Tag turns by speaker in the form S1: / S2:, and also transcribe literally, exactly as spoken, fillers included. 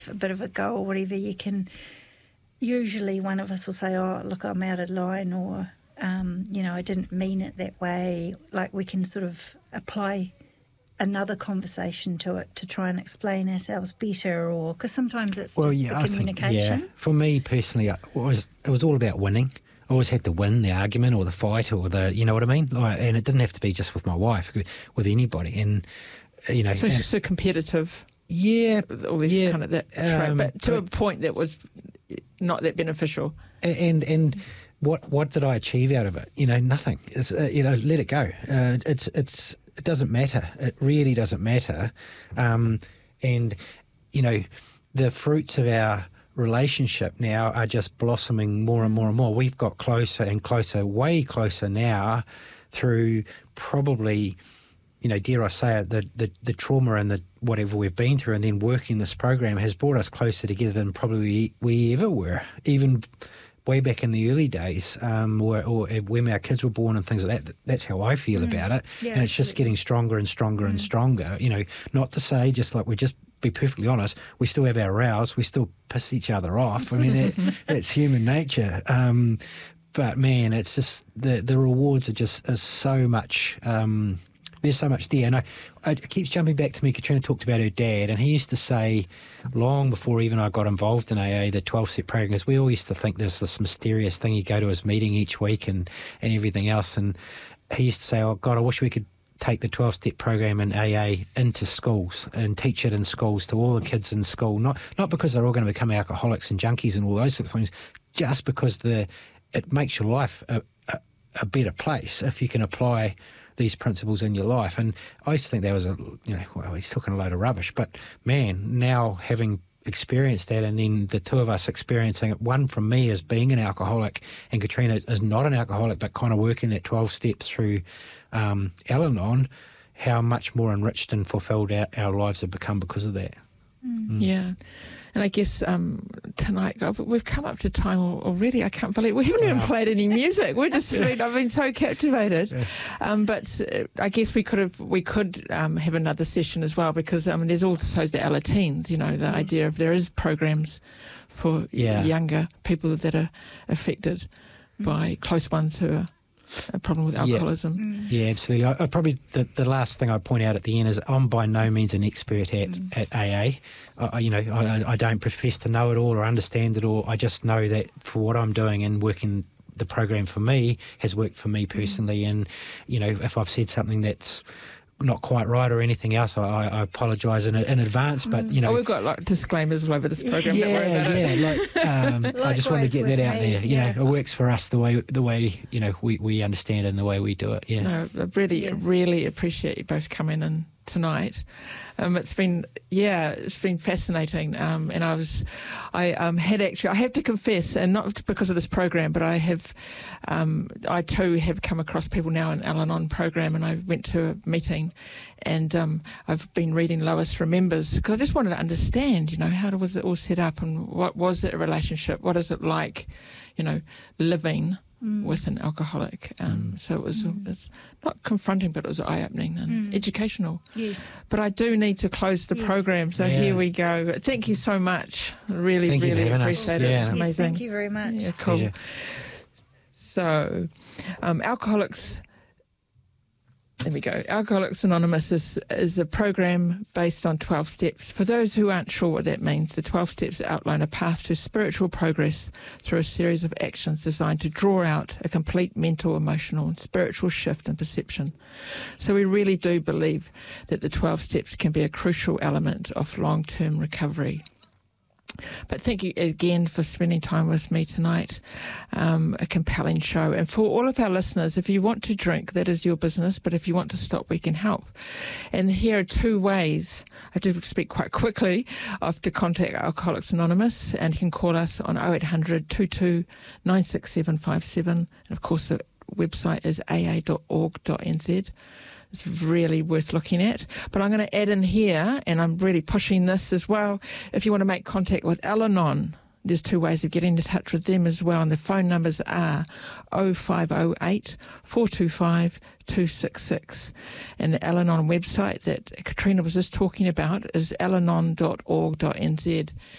S1: a bit of a go or whatever, you can, usually one of us will say, oh, look, I'm out of line, or, um, you know, I didn't mean it that way. Like, we can sort of apply another conversation to it to try and explain ourselves better, or because sometimes it's
S2: well,
S1: just
S2: yeah,
S1: the
S2: I
S1: communication.
S2: Think, yeah. For me personally, it was, it was all about winning. I always had to win the argument or the fight or the, you know what I mean? Like, and it didn't have to be just with my wife, with anybody. And, you know.
S3: So,
S2: and,
S3: so competitive.
S2: Yeah.
S3: All these
S2: yeah,
S3: kind of that trait, um, but to but, a point that was not that beneficial.
S2: And, and what what did I achieve out of it? You know, nothing. It's, uh, you know, let it go. Uh, it's, it's, it doesn't matter. It really doesn't matter. Um, and, you know, the fruits of our relationship now are just blossoming more and more and more. We've got closer and closer, way closer now through probably, you know, dare I say it, the, the, the trauma and the whatever we've been through, and then working this program has brought us closer together than probably we ever were, even way back in the early days, um, or, or when our kids were born and things like that. That's how I feel mm. about it.
S1: Yeah,
S2: and it's just getting stronger and stronger mm. and stronger. You know, not to say, just like we just be perfectly honest, we still have our rows, we still piss each other off. I mean, that, that's human nature. Um, but man, it's just the the rewards are just are so much. Um, there's so much there, and I, I it keeps jumping back to me. Katrina talked about her dad, and he used to say, long before even I got involved in A A, the twelve-step program, because we all used to think there's this mysterious thing. You go to his meeting each week and and everything else, and he used to say, "Oh God, I wish we could take the twelve-step program in A A into schools and teach it in schools to all the kids in school, not not because they're all going to become alcoholics and junkies and all those sorts of things, just because the it makes your life a, a, a better place if you can apply these principles in your life." And I used to think that was a, you know, well, he's talking a load of rubbish, but man, now having experienced that, and then the two of us experiencing it, one from me as being an alcoholic, and Katrina is not an alcoholic, but kind of working that twelve steps through Um, Al-Anon, how much more enriched and fulfilled our, our lives have become because of that.
S3: Mm. Mm. Yeah. And I guess um, tonight, we've come up to time already. I can't believe we haven't wow. even played any music. We're just, been, I've been so captivated. Yeah. Um, but uh, I guess we could have, we could um, have another session as well, because um, there's also the Alateens, you know, the yes. idea of there is programs for yeah. younger people that are affected mm. by close ones who are a problem with alcoholism.
S2: Yeah, mm. yeah absolutely. I, I probably the, the last thing I'd point out at the end is I'm by no means an expert at, mm. at A A. I, you know, I, I don't profess to know it all or understand it all. I just know that for what I'm doing and working the program for me has worked for me personally. Mm. And, you know, if I've said something that's not quite right or anything else, I, I apologise in, in advance. But you know,
S3: oh, we've got like disclaimers all over this program.
S2: Yeah,
S3: don't worry about
S2: yeah.
S3: it.
S2: Like, um, I just wanted to get that out there. You yeah. know, it works for us the way the way you know we, we understand it and the way we do it. Yeah.
S3: No, I really, yeah. really appreciate you both coming in tonight. Um, it's been, yeah, it's been fascinating. Um, and I was, I um, had actually, I have to confess, and not because of this program, but I have, um, I too have come across people now in Al-Anon program, and I went to a meeting, and um, I've been reading Lois Remembers, because I just wanted to understand, you know, how was it all set up, and what was it a relationship? What is it like, you know, living Mm. with an alcoholic. Um, mm. So it was, mm. it's not confronting, but it was eye-opening and mm. educational.
S1: Yes.
S3: But I do need to close the yes. program, so yeah. here we go. Thank you so much. Really,
S2: thank
S3: really appreciate
S2: us.
S3: it.
S2: Yeah.
S3: It's amazing.
S1: Yes, thank you very much.
S3: Yeah, cool.
S2: Yeah.
S3: So, um, Alcoholics... There we go. Alcoholics Anonymous is, is a program based on twelve steps. For those who aren't sure what that means, the twelve steps outline a path to spiritual progress through a series of actions designed to draw out a complete mental, emotional and spiritual shift in perception. So we really do believe that the twelve steps can be a crucial element of long-term recovery. But thank you again for spending time with me tonight. Um, a compelling show. And for all of our listeners, if you want to drink, that is your business. But if you want to stop, we can help. And here are two ways, I do speak quite quickly, of to contact Alcoholics Anonymous. And you can call us on oh eight hundred, two two nine six seven five seven. And of course, the website is a a dot org dot n z. It's really worth looking at. But I'm going to add in here, and I'm really pushing this as well, if you want to make contact with Al-Anon, there's two ways of getting in touch with them as well, and the phone numbers are oh five oh eight, four two five, two six six. And the Al-Anon website that Katrina was just talking about is al anon dot org dot n z.